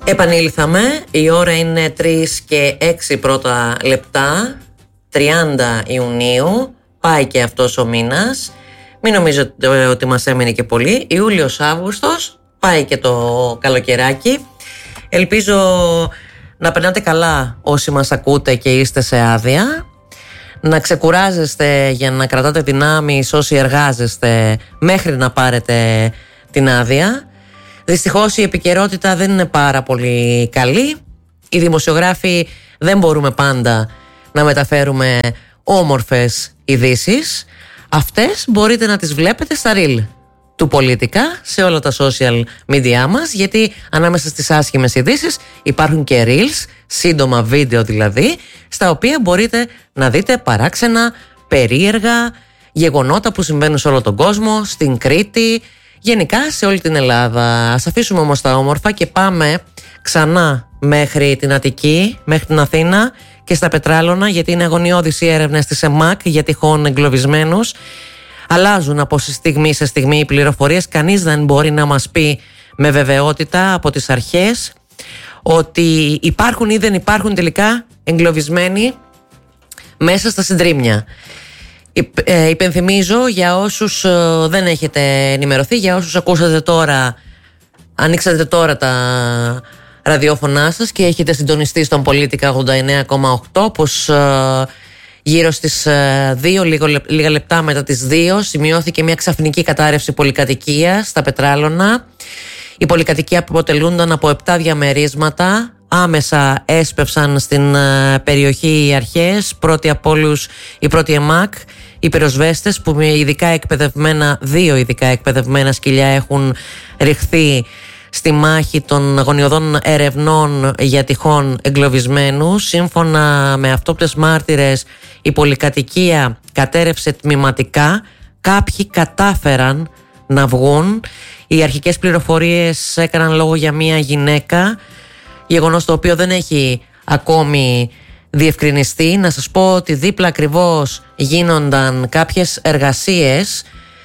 Επανήλθαμε, η ώρα είναι 3 και 6 πρώτα λεπτά, 30 Ιουνίου, πάει και αυτός ο μήνας. Μην νομίζετε ότι μας έμεινε και πολύ, Ιούλιος-Αύγουστος, πάει και το καλοκαιράκι. Ελπίζω να περνάτε καλά όσοι μας ακούτε και είστε σε άδεια, να ξεκουράζεστε για να κρατάτε δυνάμεις όσοι εργάζεστε μέχρι να πάρετε την άδεια. Δυστυχώς η επικαιρότητα δεν είναι πάρα πολύ καλή. Οι δημοσιογράφοι δεν μπορούμε πάντα να μεταφέρουμε όμορφες ειδήσεις. Αυτές μπορείτε να τις βλέπετε στα reel του Πολίτικα σε όλα τα social media μας, γιατί ανάμεσα στις άσχημες ειδήσεις υπάρχουν και reels, σύντομα βίντεο δηλαδή, στα οποία μπορείτε να δείτε παράξενα, περίεργα γεγονότα που συμβαίνουν σε όλο τον κόσμο, στην Κρήτη, γενικά σε όλη την Ελλάδα. Ας αφήσουμε όμως τα όμορφα και πάμε ξανά μέχρι την Αττική, μέχρι την Αθήνα και στα Πετράλωνα, γιατί είναι αγωνιώδεις οι έρευνες της ΕΜΑΚ για τυχόν εγκλωβισμένους. Αλλάζουν από στιγμή σε στιγμή οι πληροφορίες. Κανείς δεν μπορεί να μας πει με βεβαιότητα από τις αρχές ότι υπάρχουν ή δεν υπάρχουν τελικά εγκλωβισμένοι μέσα στα συντρίμμια. Υπενθυμίζω για όσους δεν έχετε ενημερωθεί, για όσους ακούσατε τώρα, ανοίξατε τώρα τα ραδιόφωνά σας και έχετε συντονιστεί στον Πολίτικα 89,8, πως γύρω στις 2, λίγα λεπτά μετά τις 2, σημειώθηκε μια ξαφνική κατάρρευση πολυκατοικίας στα Πετράλωνα. Η πολυκατοικία αποτελούνταν από 7 διαμερίσματα. Άμεσα έσπευσαν στην περιοχή οι αρχές, πρώτοι από όλους η πρώτη ΕΜΑΚ, οι πυροσβέστες που με ειδικά εκπαιδευμένα, 2 ειδικά εκπαιδευμένα σκυλιά έχουν ρηχθεί στη μάχη των αγωνιωδών ερευνών για τυχόν εγκλωβισμένους. Σύμφωνα με αυτόπτες μάρτυρες, η πολυκατοικία κατέρευσε τμηματικά. Κάποιοι κατάφεραν να βγουν. Οι αρχικές πληροφορίες έκαναν λόγο για μία γυναίκα, γεγονός το οποίο δεν έχει ακόμη διευκρινιστεί. Να σας πω ότι δίπλα ακριβώς γίνονταν κάποιες εργασίες.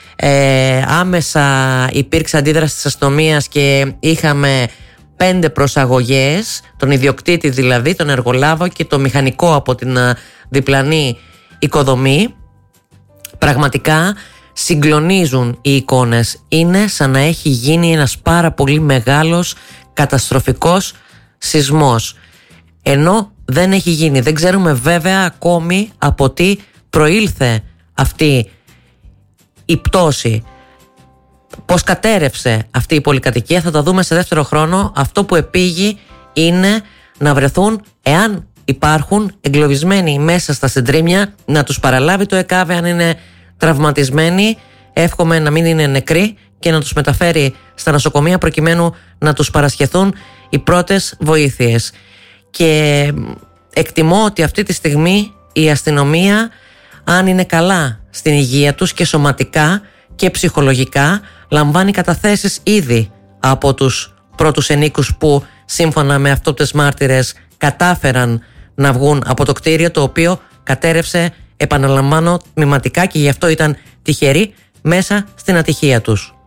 Άμεσα υπήρξε αντίδραση της αστυνομίας και είχαμε 5 προσαγωγές, τον ιδιοκτήτη δηλαδή, τον εργολάβο και το μηχανικό από την διπλανή οικοδομή. Πραγματικά συγκλονίζουν οι εικόνες. Είναι σαν να έχει γίνει ένας πάρα πολύ μεγάλος καταστροφικός σεισμός, ενώ δεν έχει γίνει. Δεν ξέρουμε βέβαια ακόμη από τι προήλθε αυτή η πτώση, πώς κατέρευσε αυτή η πολυκατοικία. Θα τα δούμε σε δεύτερο χρόνο. Αυτό που επήγει είναι να βρεθούν, εάν υπάρχουν εγκλωβισμένοι μέσα στα συντρίμια, να τους παραλάβει το ΕΚΑΒ αν είναι τραυματισμένοι. Εύχομαι να μην είναι νεκροί και να τους μεταφέρει στα νοσοκομεία προκειμένου να τους παρασχεθούν οι πρώτες βοήθειες. Και εκτιμώ ότι αυτή τη στιγμή η αστυνομία, αν είναι καλά στην υγεία τους και σωματικά και ψυχολογικά, λαμβάνει καταθέσεις ήδη από τους πρώτους ενίκους που σύμφωνα με αυτόπτες μάρτυρες κατάφεραν να βγουν από το κτίριο, το οποίο κατέρευσε, επαναλαμβάνω, τμηματικά, και γι' αυτό ήταν τυχεροί μέσα στην ατυχία τους.